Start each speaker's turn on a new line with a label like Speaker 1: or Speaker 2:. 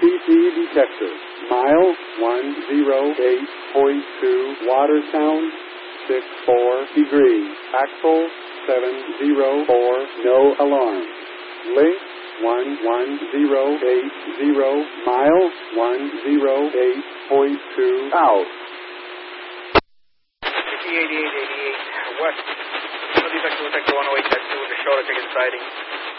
Speaker 1: CT detector. Mile 108.2, water sound 64 degrees. Axle 704, no alarm. Link 11080, mile 108.2 out.
Speaker 2: CT 8888 west. Defector 108.2 with a shoulder ticket sighting.